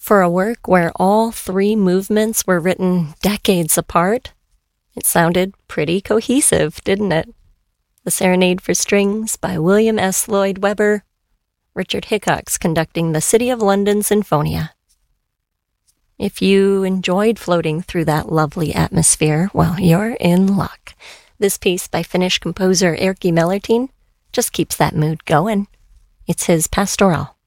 For a work where all three movements were written decades apart, it sounded pretty cohesive, didn't it? The Serenade for Strings by William S. Lloyd Webber, Richard Hickox conducting the City of London Sinfonia. If you enjoyed floating through that lovely atmosphere, well, you're in luck. This piece by Finnish composer Erkki Mellertin just keeps that mood going. It's his Pastoral.